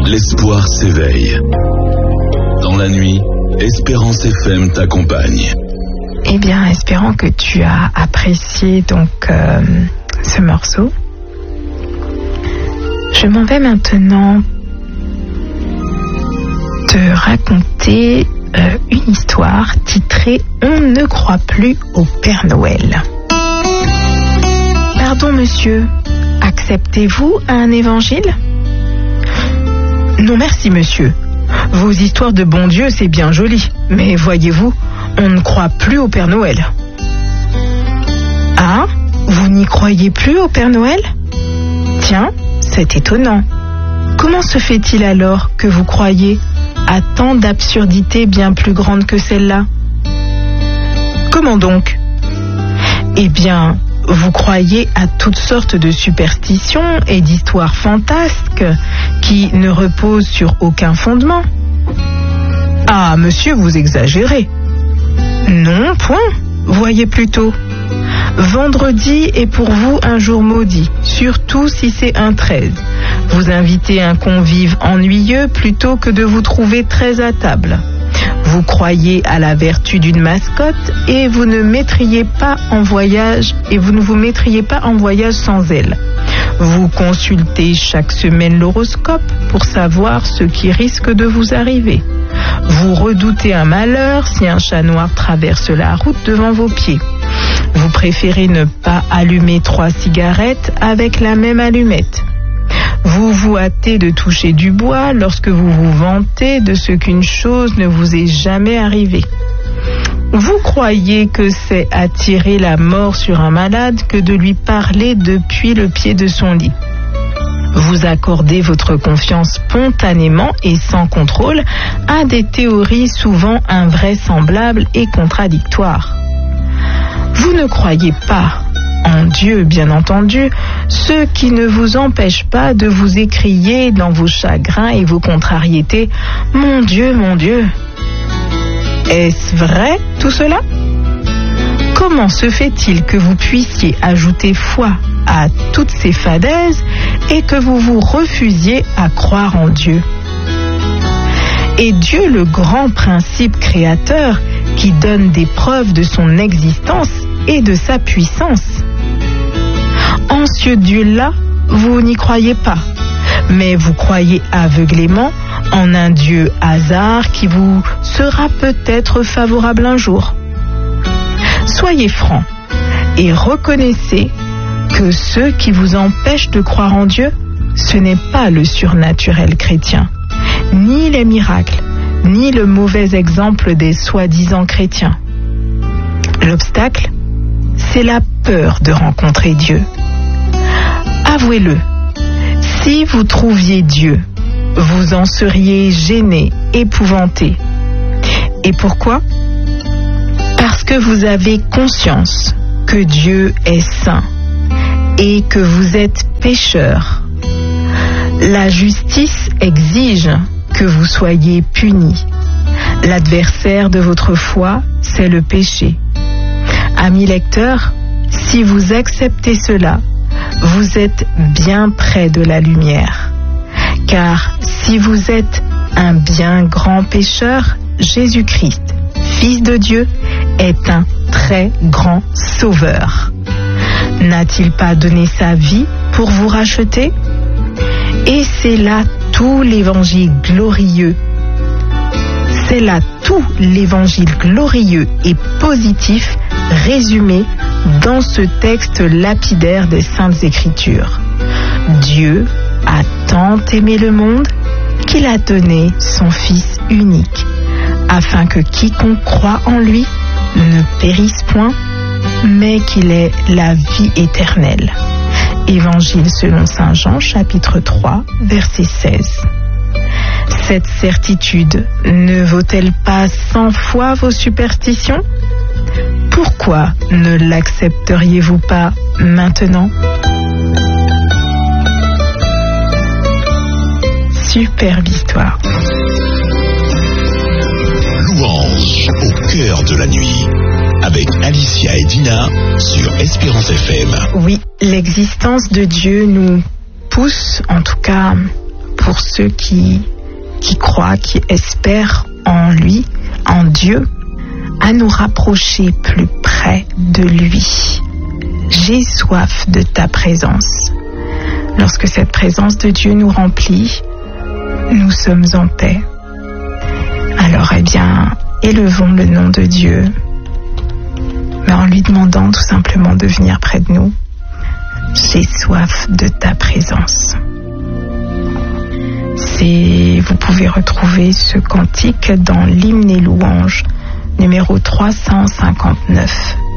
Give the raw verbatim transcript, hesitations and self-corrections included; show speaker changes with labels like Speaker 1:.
Speaker 1: l'espoir s'éveille. Dans la nuit, Espérance F M t'accompagne.
Speaker 2: Eh bien, espérant que tu as apprécié donc euh, ce morceau, je m'en vais maintenant te raconter euh, une histoire titrée « On ne croit plus au Père Noël ». Pardon, monsieur, acceptez-vous un évangile ? Non, merci, monsieur. Vos histoires de bon Dieu, c'est bien joli, mais voyez-vous, on ne croit plus au Père Noël. Ah, vous n'y croyez plus au Père Noël ? Tiens, c'est étonnant. Comment se fait-il alors que vous croyez à tant d'absurdités bien plus grandes que celle-là ? Comment donc ? Eh bien, vous croyez à toutes sortes de superstitions et d'histoires fantasques qui ne reposent sur aucun fondement. Ah, monsieur, vous exagérez. Non, point. Voyez plutôt. Vendredi est pour vous un jour maudit, surtout si c'est un treize. Vous invitez un convive ennuyeux plutôt que de vous trouver très à table. Vous croyez à la vertu d'une mascotte et vous ne mettriez pas en voyage et vous ne vous mettriez pas en voyage sans elle. Vous consultez chaque semaine l'horoscope pour savoir ce qui risque de vous arriver. Vous redoutez un malheur si un chat noir traverse la route devant vos pieds. Vous préférez ne pas allumer trois cigarettes avec la même allumette. Vous vous hâtez de toucher du bois lorsque vous vous vantez de ce qu'une chose ne vous est jamais arrivée. Vous croyez que c'est attirer la mort sur un malade que de lui parler depuis le pied de son lit. Vous accordez votre confiance spontanément et sans contrôle à des théories souvent invraisemblables et contradictoires. Vous ne croyez pas en Dieu, bien entendu, ce qui ne vous empêche pas de vous écrier dans vos chagrins et vos contrariétés « Mon Dieu, mon Dieu !» Est-ce vrai tout cela ? Comment se fait-il que vous puissiez ajouter foi à toutes ces fadaises et que vous vous refusiez à croire en Dieu ? Et Dieu, le grand principe créateur qui donne des preuves de son existence et de sa puissance. En ce Dieu-là, vous n'y croyez pas, mais vous croyez aveuglément en un Dieu hasard qui vous sera peut-être favorable un jour. Soyez francs et reconnaissez que ce qui vous empêche de croire en Dieu, ce n'est pas le surnaturel chrétien, ni les miracles, ni le mauvais exemple des soi-disant chrétiens. L'obstacle, c'est la peur de rencontrer Dieu. Avouez-le, si vous trouviez Dieu, vous en seriez gêné, épouvanté. Et pourquoi ? Parce que vous avez conscience que Dieu est saint et que vous êtes pécheur. La justice exige que vous soyez punis. L'adversaire de votre foi, c'est le péché. Amis lecteurs, si vous acceptez cela, vous êtes bien près de la lumière. Car si vous êtes un bien grand pécheur, Jésus-Christ, Fils de Dieu, est un très grand sauveur. N'a-t-il pas donné sa vie pour vous racheter ? Et c'est là tout l'évangile glorieux. C'est là tout l'évangile glorieux et positif résumé dans ce texte lapidaire des Saintes Écritures. Dieu a tant aimé le monde qu'il a donné son Fils unique, afin que quiconque croit en lui ne périsse point, mais qu'il ait la vie éternelle. Évangile selon saint Jean, chapitre trois, verset seize. Cette certitude ne vaut-elle pas cent fois vos superstitions ? Pourquoi ne l'accepteriez-vous pas maintenant ? Superbe histoire.
Speaker 1: Louange au cœur de la nuit, avec Alicia et Dina sur Espérance F M.
Speaker 2: Oui, l'existence de Dieu nous pousse, en tout cas pour ceux qui, qui croient, qui espèrent en lui, en Dieu, à nous rapprocher plus près de lui. J'ai soif de ta présence. Lorsque cette présence de Dieu nous remplit, nous sommes en paix. Alors, eh bien, élevons le nom de Dieu, mais en lui demandant tout simplement de venir près de nous. J'ai soif de ta présence. C'est, vous pouvez retrouver ce cantique dans l'hymne et louange numéro trois cent cinquante-neuf.